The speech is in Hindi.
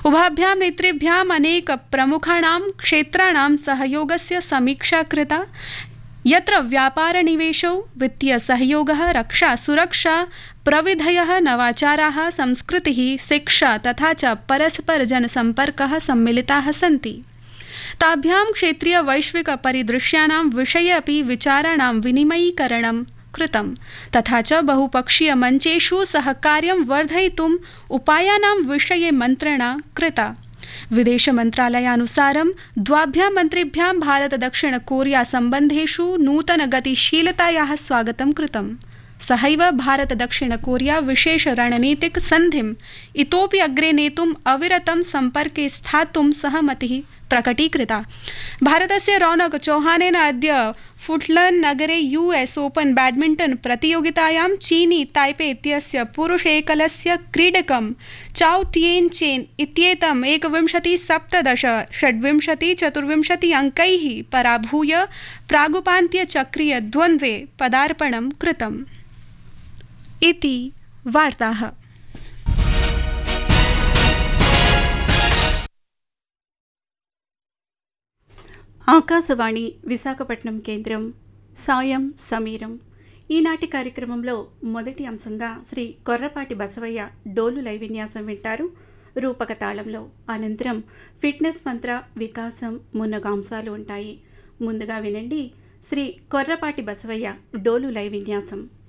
उभाभ्यां नेतृभ्याम् अनेक प्रमुखाणां क्षेत्राणां सहयोगस्य समीक्षा कृता, यत्र व्यापारनिवेशौ, वित्तीयसहयोगः, रक्षा सुरक्षा, प्रविधयः, नवाचाराः, संस्कृतिः, शिक्षा तथा च परस्परजनसम्पर्कः सम्मिलिताः सन्ति। ताभ्यां क्षेत्रीय वैश्विक परिदृश्यानां विषये अपि विचाराणां विनिमयीकरणं कृतं, तथा च बहुपक्षीय मंचेषु सहकार्यं वर्धयितुम् उपायानां विषये मन्त्रणा कृता। विदेश मन्त्रालयानुसारं द्वाभ्यां मन्त्रिभ्यां भारत दक्षिण कोरिया सम्बन्धेषु नूतन गतिशीलतायाः स्वागतं कृतम्। सहैव भारत दक्षिण कोरिया विशेष रणनीतिक सन्धिम् इतोपि अग्रे नेतुम् अविरतं सम्पर्के स्थातुं सहमतिः प्रकटीकृता। भारतस्य रौनक चौहानेन अद्य फुटलन नगरे US ओपन बैडमिंटन प्रतियोगितायां चीनी ताइपे इत्यस्य पुरुष एकलस्य क्रीडकं चाओ टिएन चेन इत्येतं 21-17, 26-24 अंकैः पराभूय प्रागुपान्त्यचक्रीय द्वन्द्वे पदार्पणं कृतम्। इति वार्ताः। ఆకాశవాణి విశాఖపట్నం కేంద్రం సాయం సమీరం ఈనాటి కార్యక్రమంలో మొదటి అంశంగా శ్రీ కొర్రపాటి బసవయ్య డోలు లైవ్ విన్యాసం వింటారు రూపక తాళంలో. అనంతరం ఫిట్నెస్ మంత్ర, వికాసం మున్నగు అంశాలు ఉంటాయి. ముందుగా వినండి శ్రీ కొర్రపాటి బసవయ్య డోలు లైవ్ విన్యాసం.